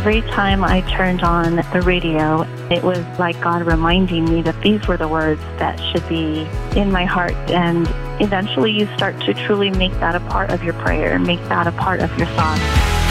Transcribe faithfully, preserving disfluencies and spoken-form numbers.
every time I turned on the radio, it was like God reminding me that these were the words that should be in my heart. And eventually you start to truly make that a part of your prayer, make that a part of your thoughts.